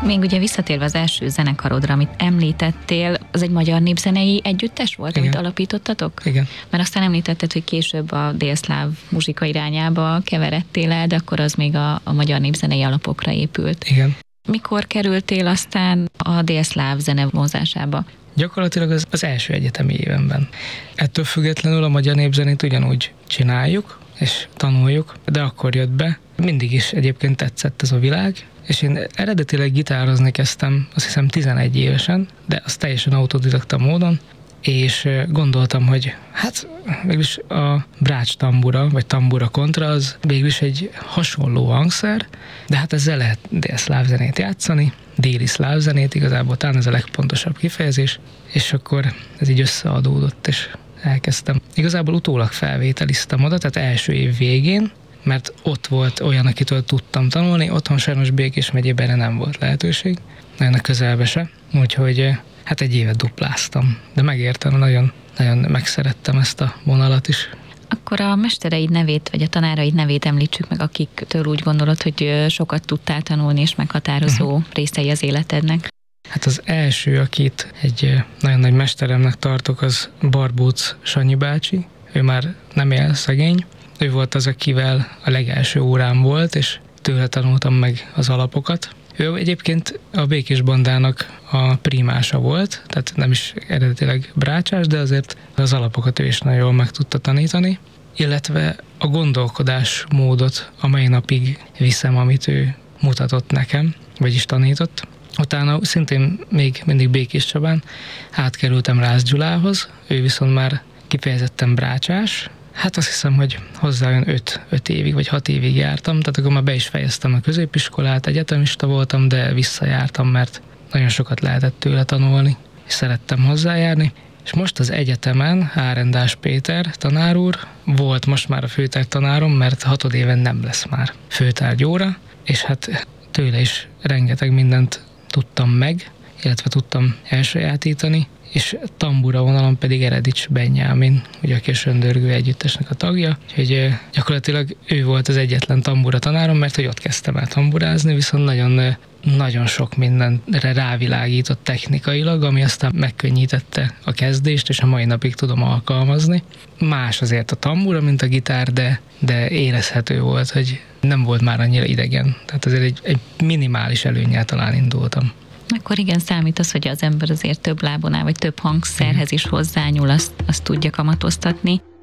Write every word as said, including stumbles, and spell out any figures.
Még ugye visszatérve az első zenekarodra, amit említettél, az egy magyar népzenei együttes volt, Igen. amit alapítottatok? Igen. Mert aztán említetted, hogy később a délszláv muzsika irányába keveredtél el, de akkor az még a, a magyar népzenei alapokra épült. Igen. Mikor kerültél aztán a délszláv zene vonzásába? Gyakorlatilag az, az első egyetemi évenben. Ettől függetlenül a magyar népzenét ugyanúgy csináljuk, és tanuljuk, de akkor jött be. Mindig is egyébként tetszett ez a világ, és én eredetileg gitározni kezdtem, azt hiszem tizenegy évesen, de az teljesen autodidakta módon, és gondoltam, hogy hát végülis a brács tambura, vagy tambura kontra az végülis egy hasonló hangszer, de hát ezzel lehet délszláv zenét játszani, déli szláv zenét, igazából talán ez a legpontosabb kifejezés, és akkor ez így összeadódott, és elkezdtem. Igazából utólag felvételiztem oda, tehát első év végén, mert ott volt olyan, akitől tudtam tanulni, otthon sajnos Békés megyében erre nem volt lehetőség, nagyon a közelbe se, úgyhogy hát egy évet dupláztam, de megértem, nagyon, nagyon megszerettem ezt a vonalat is. Akkor a mestereid nevét, vagy a tanáraid nevét említsük meg, akiktől úgy gondolod, hogy sokat tudtál tanulni, és meghatározó uh-huh. részei az életednek. Hát az első, akit egy nagyon nagy mesteremnek tartok, az Barbóc Sanyi bácsi. Ő már nem él, szegény. Ő volt az, akivel a legelső órám volt, és tőle tanultam meg az alapokat. Ő egyébként a Békés bandának a primása volt, tehát nem is eredetileg brácsás, de azért az alapokat ő is nagyon jól meg tudta tanítani, illetve a gondolkodásmódot a mai napig viszem, amit ő mutatott nekem, vagyis tanított. Utána szintén még mindig Békés Csabán átkerültem Rász Gyulához, ő viszont már kifejezetten brácsás. Hát azt hiszem, hogy hozzá olyan öt, öt évig vagy hat évig jártam, tehát akkor már be is fejeztem a középiskolát, egyetemista voltam, de visszajártam, mert nagyon sokat lehetett tőle tanulni, és szerettem hozzájárni. És most az egyetemen Árendás Péter tanár úr volt most már a főtárgytanárom, mert hatod éven nem lesz már főtárgyóra, és hát tőle is rengeteg mindent tudtam meg, illetve tudtam elsajátítani, és tambura vonalon pedig Eredics Benyámin, ugye aki a Söndörgő együttesnek a tagja, úgyhogy gyakorlatilag ő volt az egyetlen tambura tanárom, mert hogy ott kezdtem el tamburázni, viszont nagyon, nagyon sok mindenre rávilágított technikailag, ami aztán megkönnyítette a kezdést, és a mai napig tudom alkalmazni. Más azért a tambura, mint a gitár, de, de érezhető volt, hogy nem volt már annyira idegen. Tehát azért egy, egy minimális előnnyel talán indultam. Akkor igen, számít az, hogy az ember azért több lábon áll, vagy több hangszerhez is hozzányúl, azt, azt tudja kamatoztatni.